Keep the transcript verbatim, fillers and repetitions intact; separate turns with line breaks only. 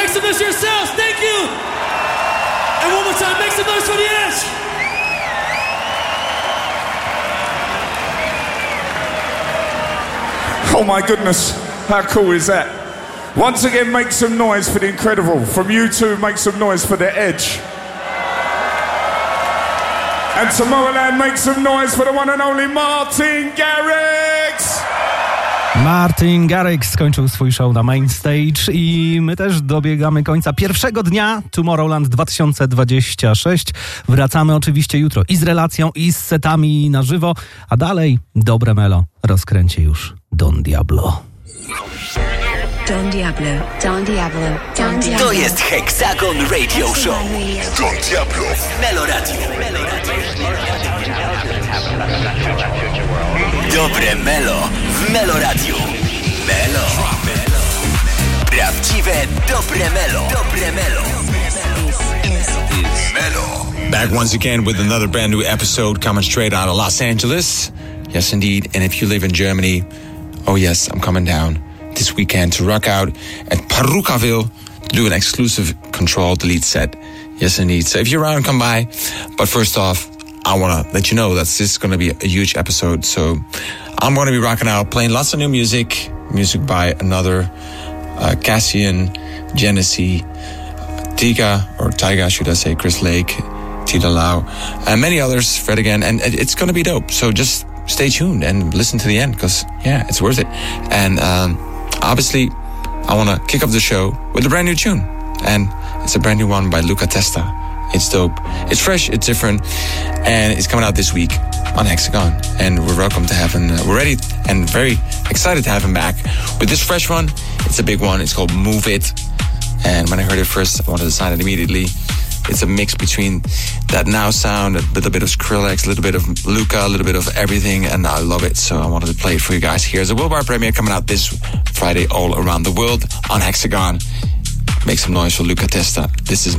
make some noise for yourselves. Thank you. And one more time, make some noise for The Edge.
Oh my goodness, how cool is that? Once again, make some noise for The Incredible. From you two, make some noise for The Edge. And Tomorrowland, make some noise for the one and only Martin Garrix!
Martin Garrix skończył swój show na Main Stage i my też dobiegamy końca pierwszego dnia Tomorrowland dwa tysiące dwudziesty szósty. Wracamy oczywiście jutro i z relacją, i z setami na żywo, a dalej dobre melo rozkręcie już Don Diablo.
Don Diablo, Don Diablo, Don Diablo.
To jest Hexagon Radio Show. Don Diablo w Melo Radio. Dobre Melo w Melo Radio. Melo. Prawdziwe dobre Melo. Dobre Melo. Melo.
Back once again with another brand new episode coming straight out of Los Angeles. Yes, indeed. And if you live in Germany, oh yes, I'm coming down this weekend to rock out at Perukaville to do an exclusive Control Delete set. Yes, indeed. So if you're around, come by. But first off, I want to let you know that this is going to be a huge episode. So I'm going to be rocking out, playing lots of new music, music by another uh, Cassian, Genesee, Tiga, or Tyga, should I say, Chris Lake, Tita Lau, and many others, Fred again. And it's going to be dope. So just stay tuned and listen to the end because, yeah, it's worth it. And um, obviously, I want to kick off the show with a brand new tune. And it's a brand new one by Luca Testa. It's dope. It's fresh. It's different. And it's coming out this week on Hexagon. And we're welcome to have him. Uh, we're ready and very excited to have him back with this fresh one. It's a big one. It's called Move It. And when I heard it first, I wanted to sign it immediately. It's a mix between that now sound, a little bit of Skrillex, a little bit of Luca, a little bit of everything, and I love it. So I wanted to play it for you guys. Here's a worldwide premiere coming out this Friday all around the world on Hexagon. Make some noise for Luca Testa. This is